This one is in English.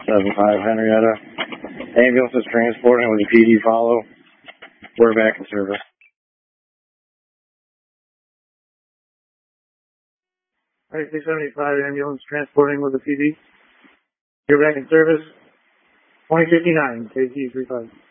75 Henrietta. Ambulance is transporting with a PD follow. We're back in service. 675 ambulance transporting with a PD. You're back in service. 2059, KT 35.